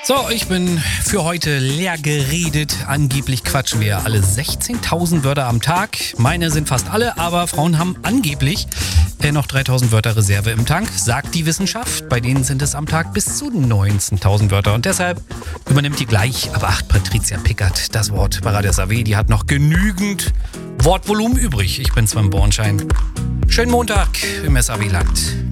So, ich bin für heute leer geredet. Angeblich quatschen wir alle 16.000 Wörter am Tag. Meine sind fast alle, aber Frauen haben angeblich noch 3.000 Wörter Reserve im Tank, sagt die Wissenschaft. Bei denen sind es am Tag bis zu 19.000 Wörter. Und deshalb übernimmt die gleich ab 8 Patricia Pickert das Wort bei Radio SAW. Die hat noch genügend Wortvolumen übrig. Ich bin Sven Bornschein. Schönen Montag im SAW-Land.